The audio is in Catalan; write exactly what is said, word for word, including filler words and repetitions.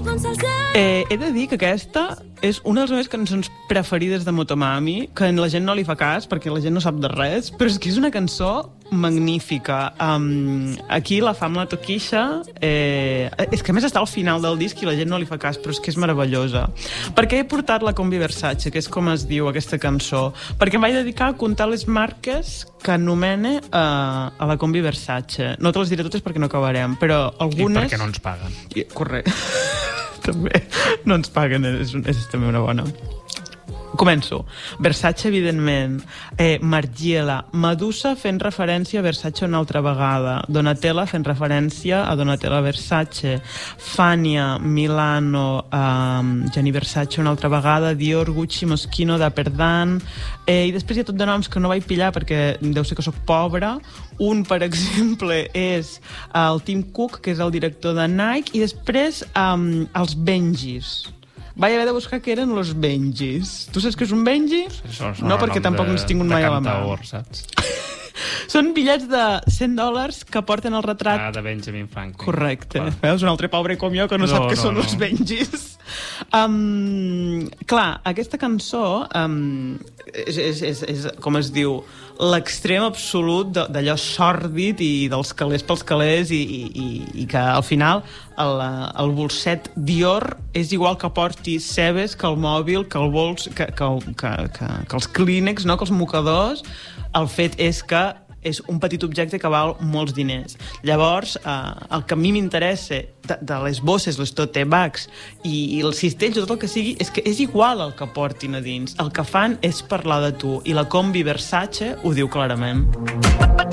Eh, he de dir que aquesta és una de les meves cançons preferides de Motomami, que la gent no li fa cas perquè la gent no sap de res, però és que és una cançó magnífica. Um, aquí la fam la toquixa, eh, és que a més està al final del disc i la gent no li fa cas, però és que és meravellosa. Per què he portat la Combi Versace, que és com es diu aquesta cançó? Perquè em vaig dedicar a comptar les marques que anomene uh, a la Combi Versace. No te les diré totes perquè no acabarem, però algunes... I perquè no ens paguen. I, correcte. També no ens paguen, és, és també una bona. Començo. Versace, evidentment. Eh, Margiela. Medusa fent referència a Versace una altra vegada. Donatella fent referència a Donatella Versace. Fania, Milano, eh, Gianni Versace una altra vegada. Dior, Gucci, Moschino, Dapperdan. Eh, I després hi ha tot de noms que no vaig pillar perquè deu ser que sóc pobra. Un, per exemple, és el Tim Cook, que és el director de Nike, i després um, els Benjis. Vaig haver de buscar què eren los Benjis. Tu saps què és un Benji? No, perquè tampoc n'he tingut mai a la mà. Saps? Són bitllets de cent dòlars que porten el retrat... Ah, de Benjamin Franklin. Correcte. Clar. Veus? Un altre pobre com jo que no, no sap què no, són no. els Benjis. Um, clar, aquesta cançó um, és, és, és, és, com es diu, l'extrem absolut d'allò sòrdid i dels calés pels calés i, i, i que al final el, el bolset Dior és igual que porti cebes, que el mòbil, que el bols, que, que, que, que, que els clínex, no? Que els mocadors. El fet és que és un petit objecte que val molts diners. Llavors, eh, el que a mi m'interessa de, de les bosses, les tote bags i, i els cistells o tot el que sigui, és que és igual el que portin a dins. El que fan és parlar de tu. I la Combi Versace ho diu clarament.